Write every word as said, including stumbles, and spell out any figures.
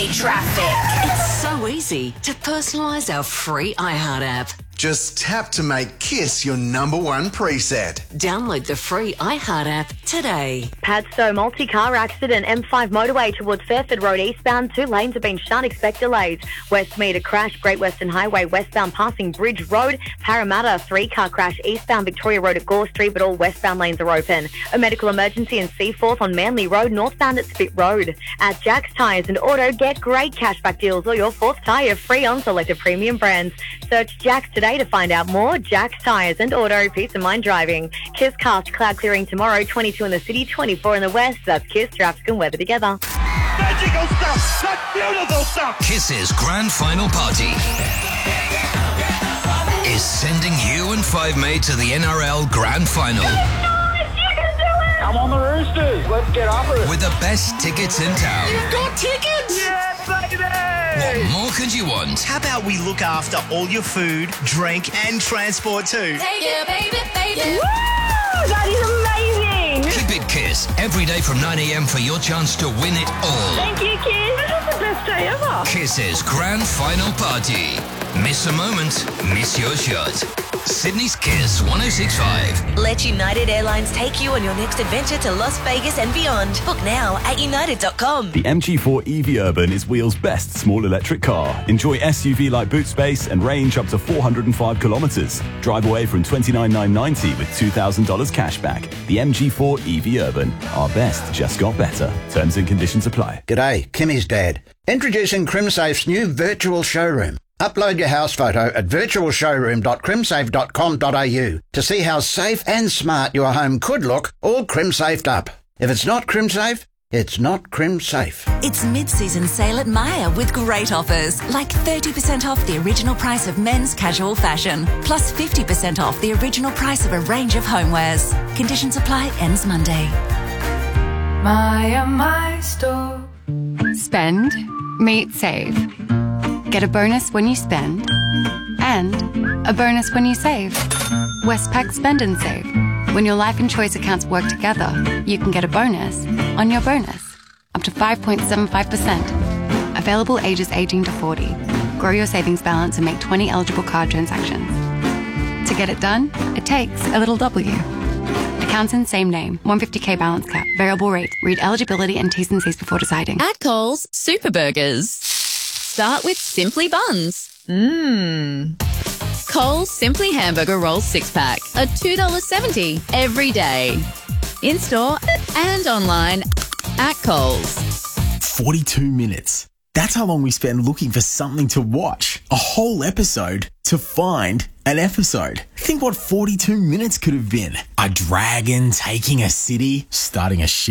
Sydney traffic. It's so easy to personalise our free iHeart app. Just tap to make KISS your number one preset. Download the free iHeart app today. Padstow multi-car accident, M five motorway towards Fairford Road eastbound. Two lanes have been shut, expect delays. Westmead crash, Great Western Highway westbound passing Bridge Road. Parramatta, three-car crash eastbound Victoria Road at Gore Street, but all westbound lanes are open. A medical emergency in Seaforth on Manly Road, northbound at Spit Road. At Jack's Tyres and Auto, get great cashback deals or your fourth tyre free on selected premium brands. Search Jack's today to find out more. Jack's Tyres and Auto, peace of mind driving. KISS cast cloud clearing tomorrow, twenty-two in the city, twenty-four in the west. That's KISS traffic and weather together. Magical stuff! That's beautiful stuff! KISS's grand final party is sending you and Five Mate to the N R L Grand Final. Come on the Roosters, let's get after it. With the best tickets in town. You've got tickets? Yeah, baby! What more could you want? How about we look after all your food, drink and transport too? Take it, baby, baby. Woo! That is amazing! Keep it KISS every day from nine a.m. for your chance to win it all. Thank you, kids. This is the best day ever. KISS's grand final party. Miss a moment, miss your shot. Sydney's KISS one oh six point five. Let United Airlines take you on your next adventure to Las Vegas and beyond. Book now at united dot com. The M G four E V Urban is Wheel's best small electric car. Enjoy S U V-like boot space and range up to four hundred five kilometres. Drive away from twenty-nine thousand nine hundred ninety dollars with two thousand dollars cash back. The M G four E V Urban. Our best just got better. Terms and conditions apply. G'day, Kimmy's dad. Introducing CrimSafe's new virtual showroom. Upload your house photo at virtual showroom dot crimsafe dot com dot a u to see how safe and smart your home could look, all CrimSafed up. If it's not CrimSafe, it's not CrimSafe. It's mid-season sale at Myer with great offers, like thirty percent off the original price of men's casual fashion, plus fifty percent off the original price of a range of homewares. Conditions apply, ends Monday. Myer, my store. Spend, meet, save. Get a bonus when you spend and a bonus when you save. Westpac Spend and Save. When your life and choice accounts work together, you can get a bonus on your bonus, up to five point seven five percent. Available ages eighteen to forty. Grow your savings balance and make twenty eligible card transactions. To get it done, it takes a little W. Accounts in same name, one hundred fifty k balance cap, variable rate. Read eligibility and T's and C's before deciding. At Coles, Super Burgers. Start with Simply Buns. Mmm. Coles Simply Hamburger Rolls six-pack are two dollars seventy every day. In-store and online at Coles. forty-two minutes. That's how long we spend looking for something to watch. A whole episode to find an episode. Think what forty-two minutes could have been. A dragon taking a city, starting a ship.